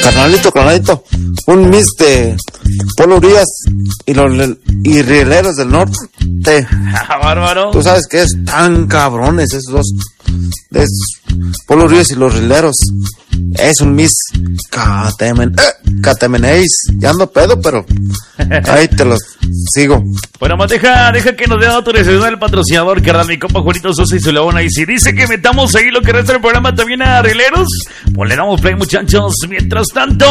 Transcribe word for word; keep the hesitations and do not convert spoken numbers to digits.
Carnalito, carnalito, un Miss de Polo Urias y los y Rieleros del Norte. Bárbaro. Tú sabes que es tan cabrones esos dos. Es Polo Urias y los Rieleros. Es un Miss Catemen, eh, Catemenéis. Ya ando pedo, pero ahí te los sigo. Bueno, más deja, deja que nos dé autorización el patrocinador, carnal, mi compa Juanito Sosa y su leona. Y si dice que metamos ahí lo que resta del programa también a Rieleros, pues le damos play, muchachos. Mientras tanto,